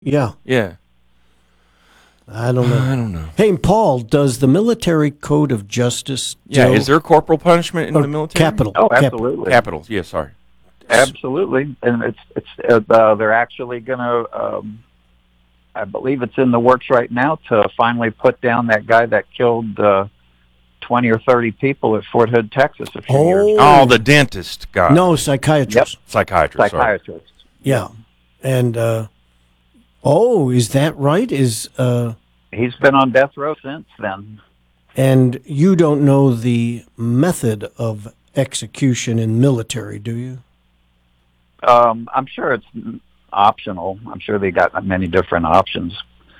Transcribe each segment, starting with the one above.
Yeah. Yeah. I don't know. I don't know. Hey, Paul, does the Military Code of Justice Yeah, deal- is there corporal punishment in or the military? capital? Oh, Capital. absolutely. Capital, yeah, sorry. Absolutely. And they're actually going to, I believe it's in the works right now to finally put down that guy that killed 20 or 30 people at Fort Hood, Texas a few years ago. Oh, the dentist guy. No, psychiatrist. Yep. Psychiatrist. Sorry. Psychiatrist. Yeah. And, is that right? He's been on death row since then. And you don't know the method of execution in military, do you? I'm sure it's optional. I'm sure they got many different options.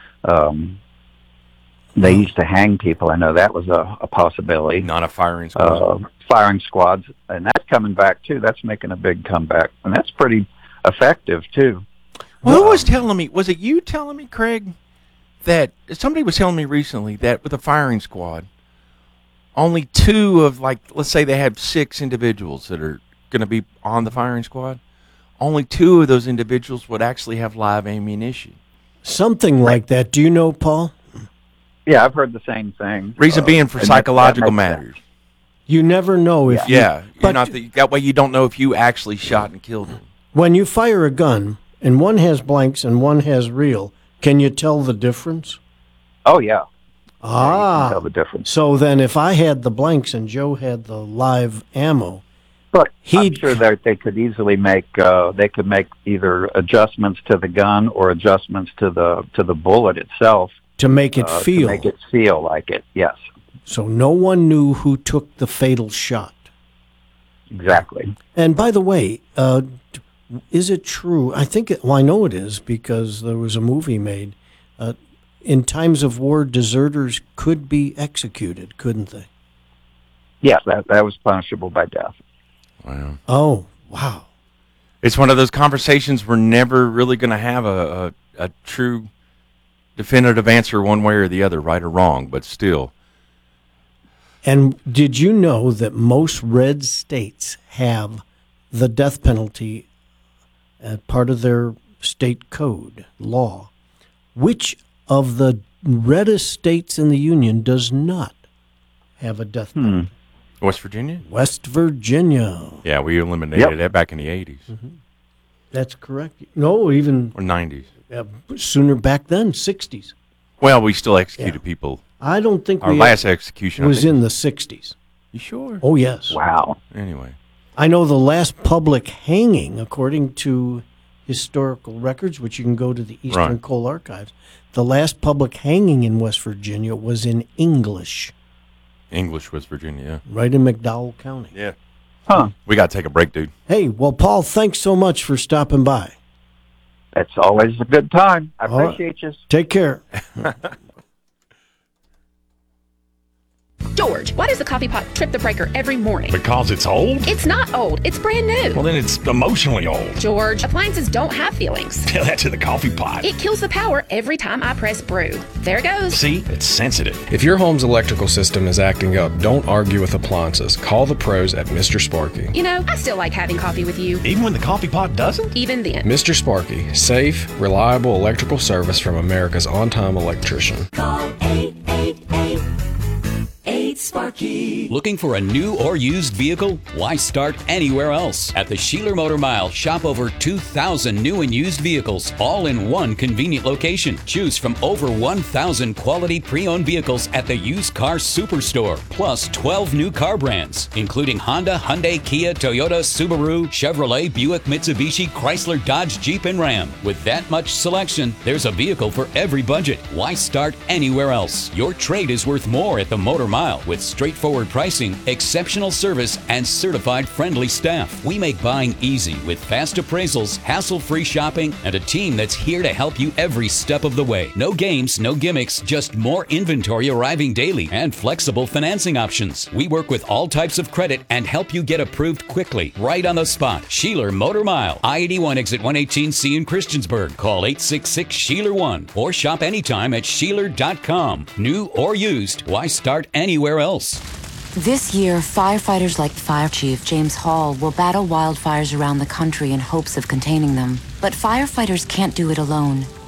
They used to hang people. I know that was a possibility. Not a firing squad. Firing squads, and that's coming back too. That's making a big comeback, and that's pretty effective too. Who was telling me? Was it you telling me, Craig, that somebody was telling me recently that with a firing squad, only 2 of, like, let's say they have 6 individuals that are going to be on the firing squad, only 2 of those individuals would actually have live ammunition. Something like that. Do you know, Paul? Yeah, I've heard the same thing. Reason being for and psychological that makes matters. sense. You never know if Yeah, but that way you don't know if you actually shot and killed him. when you fire a gun and one has blanks and one has real, can you tell the difference? Oh yeah. You Ah, can tell the difference. so then if I had the blanks and Joe had the live ammo, But I'm He'd- sure that they could easily make either adjustments to the gun or adjustments to the bullet itself to make it feel. to make it feel like it. Yes, So no one knew who took the fatal shot. exactly. And by the way, is it true? I think, I know it is because there was a movie made. In times of war, deserters could be executed, couldn't they? Yes, that was punishable by death. Wow. Oh, wow. It's one of those conversations we're never really going to have a true definitive answer one way or the other, right or wrong, but still. And did you know that most red states have the death penalty as part of their state code law? Which of the reddest states in the Union does not have a death penalty? West Virginia? West Virginia. Yeah, we eliminated Yep. that back in the 80s That's correct. No, even or 90s. sooner back then, 60s. Well, we still executed Yeah. people. I don't think Our we last execution was I think, in the 60s. You sure? Oh, yes. Wow. Anyway. I know the last public hanging, according to historical records, which you can go to the Eastern Right. Coal Archives, the last public hanging in West Virginia was in English, English, West Virginia, right in McDowell County. yeah. Huh. We got to take a break, dude. Hey, well, Paul, thanks so much for stopping by. That's always a good time. I All right. appreciate you. Take care. George, why does the coffee pot trip the breaker every morning? Because it's old? It's not old. It's brand new. Well, then it's emotionally old. George, appliances don't have feelings. Tell that to the coffee pot. It kills the power every time I press brew. There it goes. See? It's sensitive. If your home's electrical system is acting up, don't argue with appliances. Call the pros at Mr. Sparky. You know, I still like having coffee with you. Even when the coffee pot doesn't? Even then. Mr. Sparky, safe, reliable electrical service from America's on-time electrician. Call 888-8-SPARKY. Looking for a new or used vehicle? Why start anywhere else? At the Sheeler Motor Mile, shop over 2,000 new and used vehicles, all in one convenient location. Choose from over 1,000 quality pre-owned vehicles at the Used Car Superstore, plus 12 new car brands, including Honda, Hyundai, Kia, Toyota, Subaru, Chevrolet, Buick, Mitsubishi, Chrysler, Dodge, Jeep, and Ram. With that much selection, there's a vehicle for every budget. Why start anywhere else? Your trade is worth more at the Motor Mile with straightforward pricing, exceptional service, and certified friendly staff. We make buying easy with fast appraisals, hassle-free shopping, and a team that's here to help you every step of the way. No games, no gimmicks, just more inventory arriving daily and flexible financing options. We work with all types of credit and help you get approved quickly, right on the spot. Sheeler Motor Mile, I-81 exit 118C in Christiansburg. Call 866-SHEELER1 or shop anytime at Sheeler.com. New or used, why start anywhere else? This year, firefighters like Fire Chief James Hall will battle wildfires around the country in hopes of containing them. But firefighters can't do it alone.